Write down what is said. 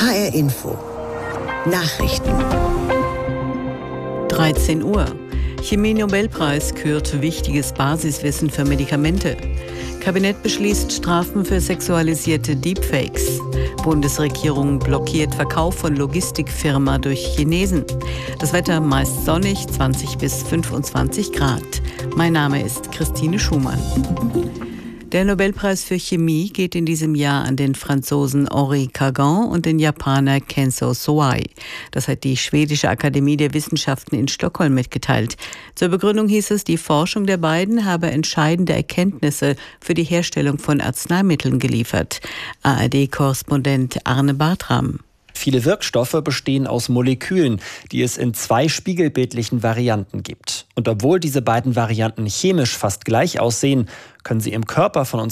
HR Info. Nachrichten. 13 Uhr. Chemie-Nobelpreis kürt wichtiges Basiswissen für Medikamente. Kabinett beschließt Strafen für sexualisierte Deepfakes. Bundesregierung blockiert Verkauf von Logistikfirma durch Chinesen. Das Wetter meist sonnig, 20 bis 25 Grad. Mein Name ist Christine Schumann. Der Nobelpreis für Chemie geht in diesem Jahr an den Franzosen Henri Kagan und den Japaner Kenzo Sawai. Das hat die Schwedische Akademie der Wissenschaften in Stockholm mitgeteilt. Zur Begründung hieß es, die Forschung der beiden habe entscheidende Erkenntnisse für die Herstellung von Arzneimitteln geliefert. ARD-Korrespondent Arne Bartram. Viele Wirkstoffe bestehen aus Molekülen, die es in 2 spiegelbildlichen Varianten gibt. Und obwohl diese beiden Varianten chemisch fast gleich aussehen, können sie im Körper von uns